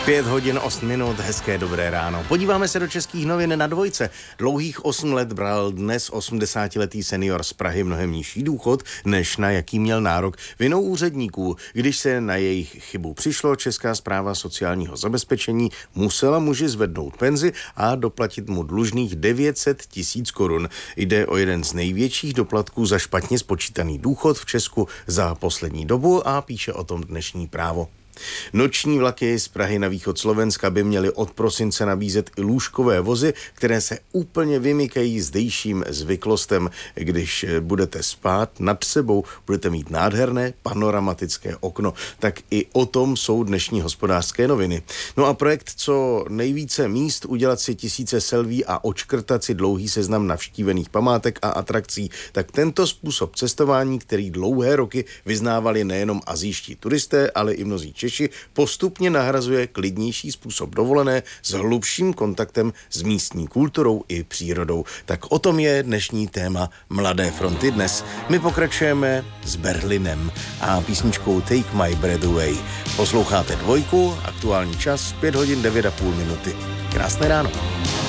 5:08, hezké dobré ráno. Podíváme se do českých novin na Dvojce. Dlouhých 8 let bral dnes 80letý senior z Prahy mnohem nižší důchod, než na jaký měl nárok vinou úředníků. Když se na jejich chybu přišlo, Česká správa sociálního zabezpečení musela muži zvednout penzi a doplatit mu dlužných 900 000 korun. Jde o jeden z největších doplatků za špatně spočítaný důchod v Česku za poslední dobu a píše o tom dnešní Právo. Noční vlaky z Prahy na východ Slovenska by měly od prosince nabízet i lůžkové vozy, které se úplně vymykají zdejším zvyklostem. Když budete spát, nad sebou budete mít nádherné panoramatické okno. Tak i o tom jsou dnešní Hospodářské noviny. No a projekt co nejvíce míst, udělat si tisíce selví a odškrtat si dlouhý seznam navštívených památek a atrakcí, tak tento způsob cestování, který dlouhé roky vyznávali nejenom asijští turisté, ale i mnozí Češi, postupně nahrazuje klidnější způsob dovolené s hlubším kontaktem s místní kulturou i přírodou. Tak o tom je dnešní téma Mladé fronty dnes. My pokračujeme s Berlinem a písničkou Take My Breath Away. Posloucháte Dvojku, aktuální čas 5:09:30. Krásné ráno.